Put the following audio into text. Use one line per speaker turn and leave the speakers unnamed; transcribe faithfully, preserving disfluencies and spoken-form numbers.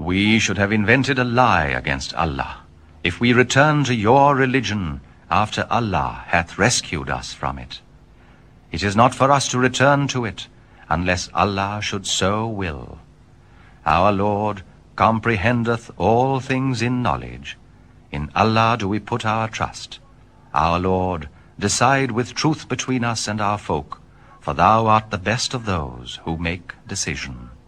We should have invented a lie against Allah, if we return to your religion after Allah hath rescued us from it. It is not for us to return to it, unless Allah should so will. Our Lord comprehendeth all things in knowledge. In Allah do we put our trust. Our Lord, decide with truth between us and our folk, for thou art the best of those who make decision.